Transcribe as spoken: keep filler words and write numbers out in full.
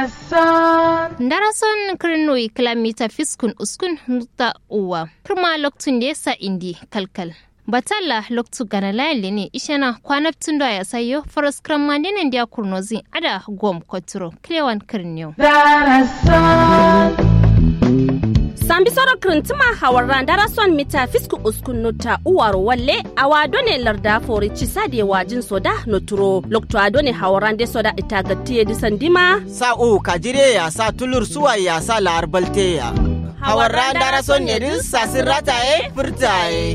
Darason kirnoi kilomita fiskun uskun nuta uwa. Kirma loktun da yasa indi kalkal. Batalla loktu gana layali ne ishana kwanaptun da ya sayo faras kramandinin da kurnozi ada gom koturo klewan kirniyo. Sambi soro krintuma hawaran darason mita fisku uskun nota uwaro walle awadone larda fori cisade wajin soda noturo lokto adone hawaran de soda itagatiye disandima sa u kajire ya sa tulur suwa ya sa larbalte ya hawaran darason ne din sasirata e furtaye